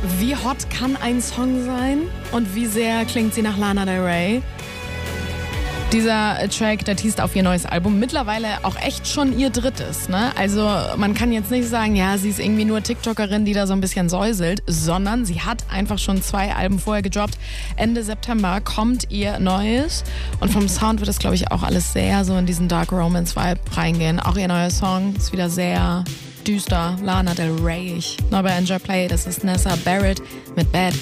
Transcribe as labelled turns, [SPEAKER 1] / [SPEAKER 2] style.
[SPEAKER 1] Wie hot kann ein Song sein und wie sehr klingt sie nach Lana Del Rey? Dieser Track, der teast auf ihr neues Album, mittlerweile auch echt schon ihr drittes, ne? Also man kann jetzt nicht sagen, ja, sie ist irgendwie nur TikTokerin, die da so ein bisschen säuselt, sondern sie hat einfach schon 2 Alben vorher gedroppt. Ende September kommt ihr neues und vom Sound wird es, glaube ich, auch alles sehr so in diesen Dark Romance-Vibe reingehen. Auch ihr neuer Song ist wieder sehr düster, Lana Del Rey. Neu bei Enjoy Play, das ist Nessa Barrett mit Bad